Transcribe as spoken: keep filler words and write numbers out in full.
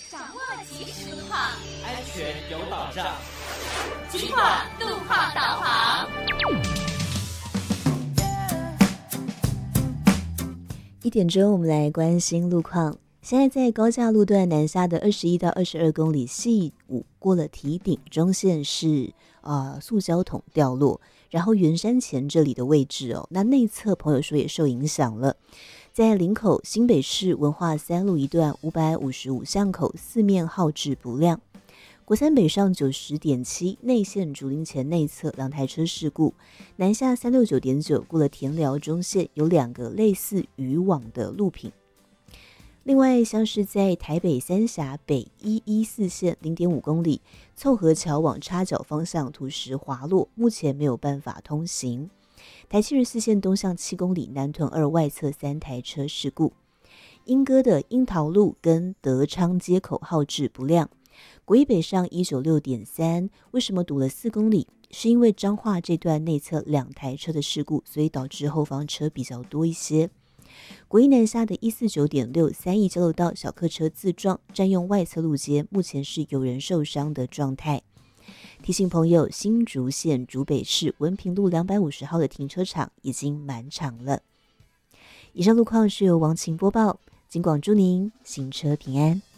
掌握即时路况， 安全有保障。 金话路况导航。 一点钟，我们来关心路况。现在在高架路段南下的二十一到二十二公里系五过了堤顶中线是呃塑胶桶掉落，然后圆山前这里的位置哦，那内侧朋友说也受影响了。在林口新北市文化三路一段五百五十五巷口四面号志不亮。国三北上九十点七内线竹林前内侧两台车事故，南下三六九点九过了田寮中线有两个类似渔网的路屏。另外，像是在台北三峡北一一四线零点五公里，凑合桥往插角方向土石滑落，目前没有办法通行。台七十四线东向七公里，南屯二外侧三台车事故。莺歌的樱桃路跟德昌街口号志不亮。国一北上一九六点三，为什么堵了四公里？是因为彰化这段内侧两台车的事故，所以导致后方车比较多一些。国一南下的一四九点六三义交流道小客车自撞，占用外侧路街，目前是有人受伤的状态。提醒朋友，新竹县竹北市文平路两百五十号的停车场已经满场了。以上路况是由王晴播报，警广祝您行车平安。